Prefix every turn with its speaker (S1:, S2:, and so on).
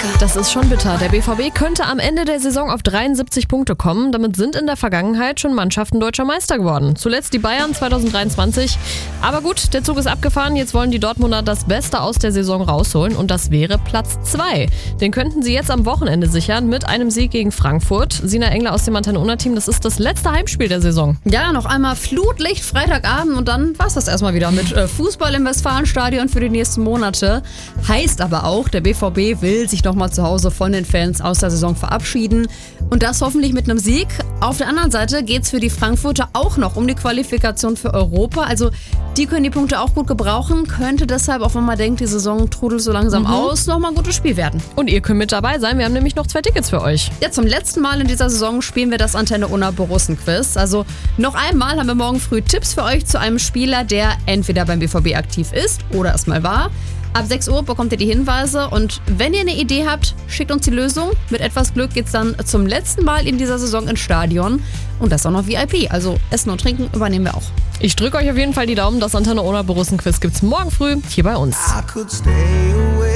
S1: Das ist schon bitter. Der BVB könnte am Ende der Saison auf 73 Punkte kommen. Damit sind in der Vergangenheit schon Mannschaften deutscher Meister geworden. Zuletzt die Bayern 2023. Aber gut, der Zug ist abgefahren. Jetzt wollen die Dortmunder das Beste aus der Saison rausholen. Und das wäre Platz 2. Den könnten sie jetzt am Wochenende sichern mit einem Sieg gegen Frankfurt. Sina Engler aus dem Antenne-Unna-Team, das ist das letzte Heimspiel der Saison.
S2: Ja, noch einmal Flutlicht Freitagabend und dann war's das erstmal wieder mit Fußball im Westfalenstadion für die nächsten Monate. Heißt aber auch, der BVB will sich nochmal zu Hause von den Fans aus der Saison verabschieden. Und das hoffentlich mit einem Sieg. Auf der anderen Seite geht's für die Frankfurter auch noch um die Qualifikation für Europa. Also die können die Punkte auch gut gebrauchen. Könnte deshalb, auch wenn man denkt, die Saison trudelt so langsam aus, nochmal ein gutes Spiel werden.
S1: Und ihr könnt mit dabei sein. Wir haben nämlich noch 2 Tickets für euch.
S2: Ja, zum letzten Mal in dieser Saison spielen wir das Antenne-Unna Borussen-Quiz. Also noch einmal haben wir morgen früh Tipps für euch zu einem Spieler, der entweder beim BVB aktiv ist oder erstmal war. Ab 6 Uhr bekommt ihr die Hinweise und wenn ihr eine Idee habt, schickt uns die Lösung. Mit etwas Glück geht's dann zum letzten Mal in dieser Saison ins Stadion und das auch noch VIP. Also Essen und Trinken übernehmen wir auch.
S1: Ich drücke euch auf jeden Fall die Daumen. Das Antenne-Unna Borussen-Quiz gibt's morgen früh hier bei uns.
S3: I could stay away.